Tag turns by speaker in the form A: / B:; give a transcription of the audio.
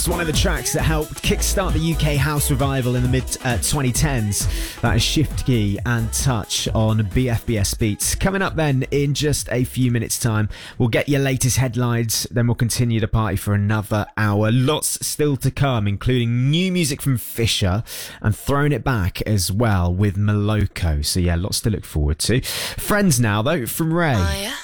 A: House, one of the tracks that helped kickstart the UK house revival in the mid-2010s. That is Shift Key and Touch on BFBS Beats. Coming up then in just a few minutes' time, we'll get your latest headlines, then we'll continue the party for another hour. Lots still to come, including new music from Fisher and throwing it back as well with Moloko. So yeah, lots to look forward to. Friends now though, from Ray.
B: Oh, yeah?